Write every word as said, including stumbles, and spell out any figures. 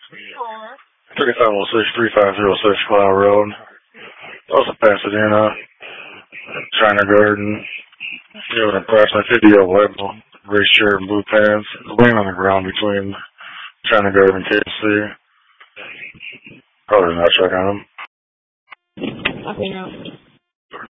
thirty-five oh six, thirty-five oh six Cloud Road. Also Pasadena, China Garden. You have an approximately fifty-year-old white gray shirt and blue pants, laying on the ground between China Garden and K F C. Probably not check on him. Okay, no.